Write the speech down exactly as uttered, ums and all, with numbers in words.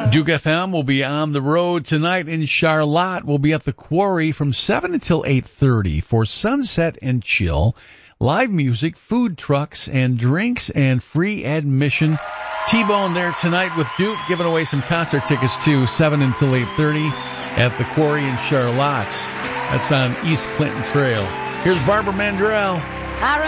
Duke F M will be on the road tonight in Charlotte. We'll be at the Quarry from seven until eight thirty for Sunset and Chill. Live music, food trucks, and drinks, and free admission. T-Bone there tonight with Duke, giving away some concert tickets too, seven until eight thirty at the Quarry in Charlotte. That's on East Clinton Trail. Here's Barbara Mandrell.